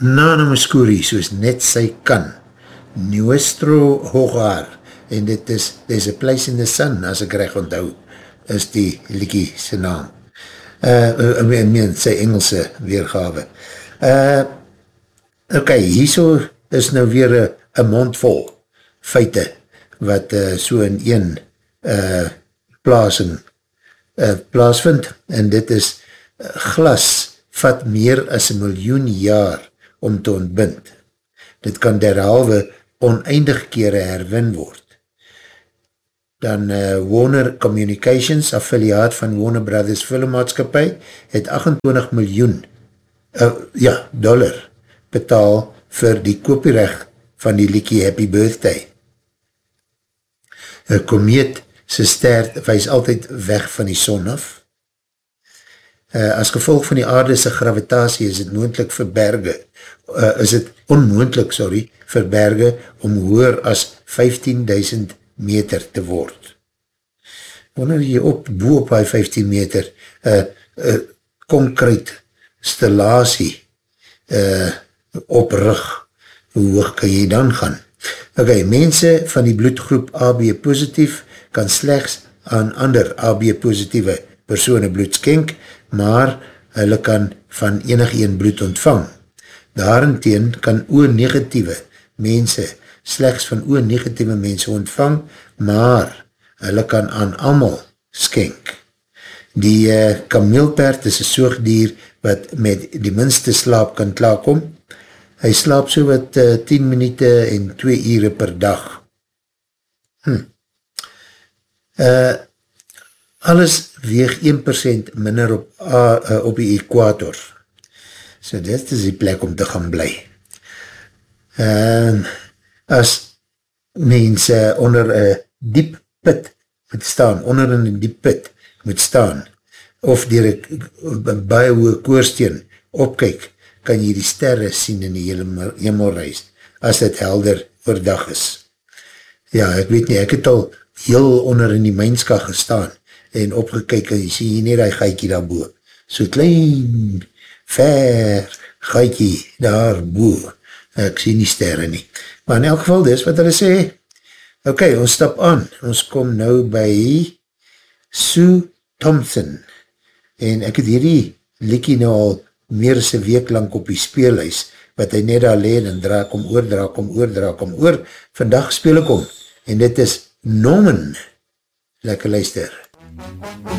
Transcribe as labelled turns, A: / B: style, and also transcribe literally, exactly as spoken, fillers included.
A: Nana Muscuri, soos net sy kan, Nuestro Hogar, en dit is, there's a place in the sun, as ek reg onthou, is die liekie sy naam. Uh, ek meen, sy Engelse weergawe. Uh, ok, hierso is nou weer een mond vol feite, wat uh, so in een uh, plaasing uh, plaasvind, en dit is uh, glas vat meer as een miljoen jaar om te ontbind. Dit kan derhalwe oneindig kere herwin word. Dan uh, Warner Communications, affiliaat van Warner Brothers Filmmaatskapie, het achtentwintig miljoen uh, ja, dollar betaal vir die kopierecht van die liekie Happy Birthday. Een komeet sy ster wys altyd weg van die son af. Uh, as gevolg van die aardese gravitasie is het moontlik vir berge, uh, is het onmoontlik, sorry, vir berge om hoër as vyftien duisend meter te word. Wanneer jy op, boe op die vyftien meter, uh, uh, concrete stellasie uh, oprig, hoe hoog kan jy dan gaan? Ok, mense van die bloedgroep A B positief kan slechts aan ander A B positieve persone bloed skenk, maar hulle kan van enig een bloed ontvang. Daarenteen kan O-negatieve mense slechts van O-negatieve mense ontvang, maar hulle kan aan almal skenk. Die uh, kameelperd is een soogdier wat met die minste slaap kan klaarkom. Hy slaap so wat uh, tien minute en twee ure per dag. Hm. Uh, alles weeg een persent minder op, uh, uh, op die ekwator. So dit is die plek om te gaan bly. Uh, as mense onder een diep put moet staan, onder in die put moet staan, of dier een baie hoë koorsteen opkyk, kan jy die sterre sien in die hemelreis, as dit helder oordag is. Ja, ek weet nie, ek het al heel onder in die mynska gestaan, en opgekyk, en jy sien hier nie die gaikie daarboe, so klein, ver gaikie daarboe, ek sien die sterre nie. Maar in elk geval, dis wat hulle sê. Ok, ons stap aan, ons kom nou by Sue Thompson, en ek het hierdie liekie nou al meer as een week lang op die speelhuis, wat hy net alleen en dra, kom oor, dra, kom oor, dra, kom oor. Vandag speel ek om, en dit is Norman. Lekker luister.